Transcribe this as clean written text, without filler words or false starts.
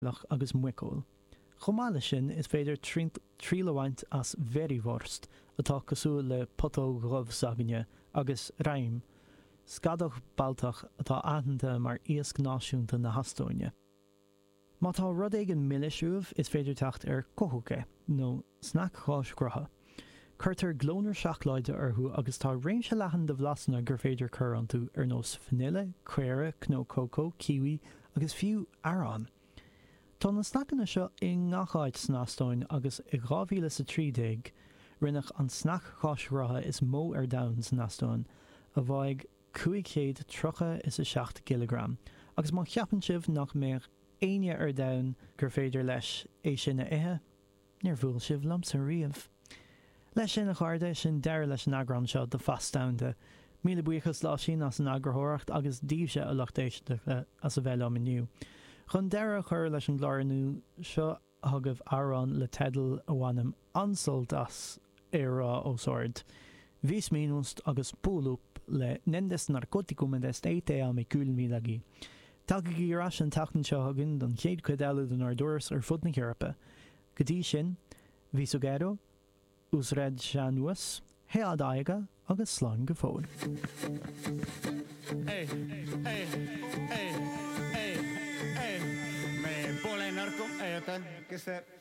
lach agus muicol. Chomáile sin is féidir trílehaint as verihorst atá cosú le potó ghromh saganne agus raim, scadach baltach atá áthanta mar íosc náisiúnta na hastóine. Má tá rud éigean milisiúmh is féidir teacht ar cóthúca nó snack cháis grotha. Cuirtar glónar seachláide orthú agus tá réimse leathan de bhlasanna gur féidir chur an tú ar nós fanile, cuéire, nó cócó, kiwi agus fiú arán. Tá na snackanna seo I ngacháid snastóin agus I 2013 rinneach an snack cháis grotha is mó ar domhan snastóin a bhaig 536 kg agus má cheapan sibh nach mér aine ar domhan gur féidir leis é sinna ithe, níor bhuail sibh lam sa riamh. Leis sin a chuirde sin deir leis an agran seo de faststánta, míle buchas lá sin as an agrarthireacht agus díobse a lochtéisteach as a bheith am inniu. Chun deire a chur leis an gláirnú seo thugah arán le tedal a bhhainm ansalt as éarrá ó sord. Vís mínúst agus púlúp le nendes narcoticum en estate am I gúlmílagi. Talgaí ras an tachtan seo hagann don 100 cuid den ardúras ar fud na Cearpa. Go dtí sin, vís ogéro, úsreid seanuas, head aiga agus slán go fód. Hey, hey, hey, hey, hey, me pone narco, que se